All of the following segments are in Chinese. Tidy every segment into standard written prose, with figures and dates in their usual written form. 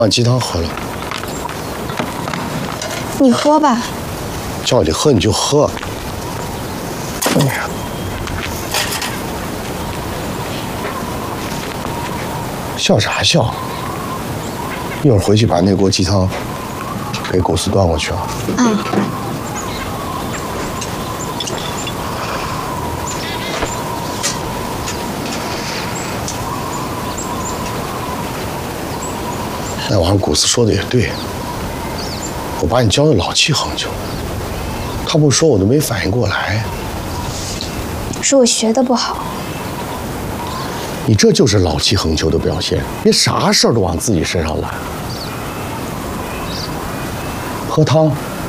把鸡汤喝了。 你喝吧。 叫你喝你就喝。哎呀，笑啥笑？一会儿回去把那锅鸡汤给狗丝端过去啊。 嗯。 那晚上古斯说的也对，我把你教的老气横秋，他不说我都没反应过来。 是我学的不好。 你这就是老气横秋的表现，别啥事儿都往自己身上揽。喝汤。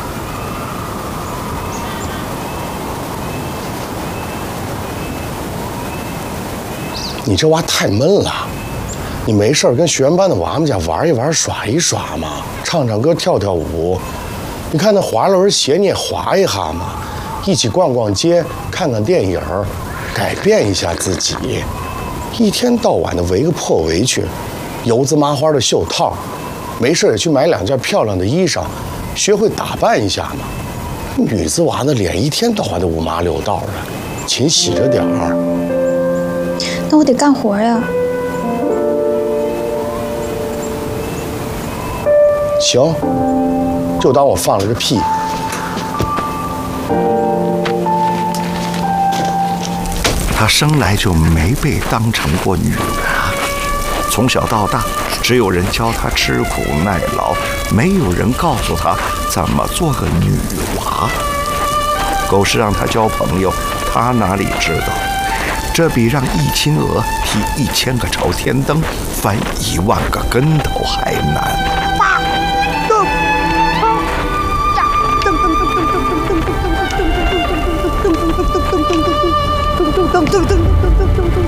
你这娃太闷了。你没事跟学员班的娃们家玩一玩、耍一耍嘛，唱唱歌、跳跳舞。你看那滑轮鞋你也滑一下嘛，一起逛逛街、看看电影，改变一下自己。一天到晚的围个破围裙，油渍麻花的袖套，没事也去买2件漂亮的衣裳，学会打扮一下嘛。女子娃的脸一天到晚的五麻六道的，勤洗着点儿。 那我得干活呀。 行，就当我放了个屁。 她生来就没被当成过女娃，从小到大，只有人教她吃苦耐劳，没有人告诉她怎么做个女娃。狗是让她交朋友，她哪里知道，这比让一亲鹅踢1000个朝天灯，翻1万个跟头还难。 噔噔噔噔噔噔噔噔噔噔噔噔噔噔噔噔噔噔噔